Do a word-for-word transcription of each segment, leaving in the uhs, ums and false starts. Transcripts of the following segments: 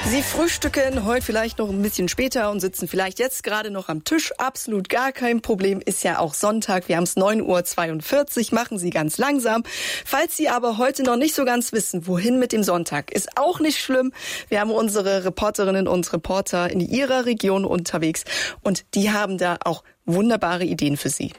Sie frühstücken heute vielleicht noch ein bisschen später und sitzen vielleicht jetzt gerade noch am Tisch. Absolut gar kein Problem, ist ja auch Sonntag. Wir haben es neun Uhr zweiundvierzig, machen Sie ganz langsam. Falls Sie aber heute noch nicht so ganz wissen, wohin mit dem Sonntag, ist auch nicht schlimm. Wir haben unsere Reporterinnen und Reporter in Ihrer Region unterwegs und die haben da auch wunderbare Ideen für Sie.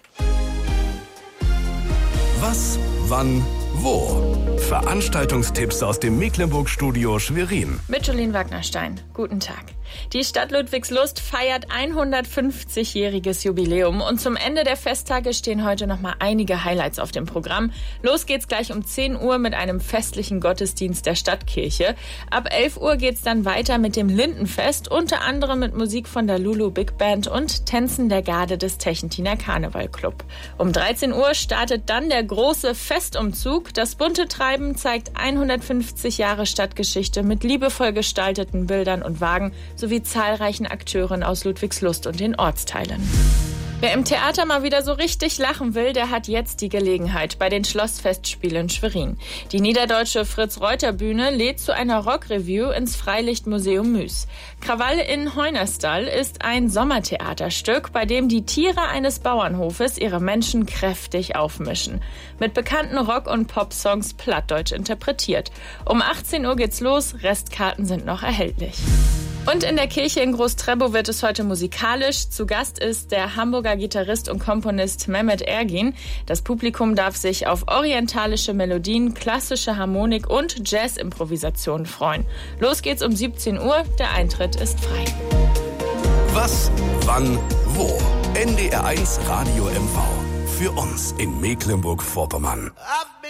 Was, wann, wo? Veranstaltungstipps aus dem Mecklenburg-Studio Schwerin. Mit Jolene Wagnerstein. Guten Tag. Die Stadt Ludwigslust feiert hundertfünfzigjähriges Jubiläum und zum Ende der Festtage stehen heute noch mal einige Highlights auf dem Programm. Los geht's gleich um zehn Uhr mit einem festlichen Gottesdienst der Stadtkirche. Ab elf Uhr geht's dann weiter mit dem Lindenfest, unter anderem mit Musik von der Lulu Big Band und Tänzen der Garde des Techentiner Karneval Club. Um dreizehn Uhr startet dann der große Festumzug. Das bunte Treiben zeigt hundertfünfzig Jahre Stadtgeschichte mit liebevoll gestalteten Bildern und Wagen sowie zahlreichen Akteuren aus Ludwigslust und den Ortsteilen. Wer im Theater mal wieder so richtig lachen will, der hat jetzt die Gelegenheit bei den Schlossfestspielen Schwerin. Die niederdeutsche Fritz-Reuter-Bühne lädt zu einer Rockrevue ins Freilichtmuseum Müs. Krawall in Heunerstall ist ein Sommertheaterstück, bei dem die Tiere eines Bauernhofes ihre Menschen kräftig aufmischen. Mit bekannten Rock- und Pop-Songs plattdeutsch interpretiert. Um achtzehn Uhr geht's los, Restkarten sind noch erhältlich. Und in der Kirche in Groß-Trebow wird es heute musikalisch. Zu Gast ist der Hamburger Gitarrist und Komponist Mehmet Ergin. Das Publikum darf sich auf orientalische Melodien, klassische Harmonik und Jazz-Improvisation freuen. Los geht's um siebzehn Uhr, der Eintritt ist frei. Was, wann, wo? N D R eins Radio M V. Für uns in Mecklenburg-Vorpommern.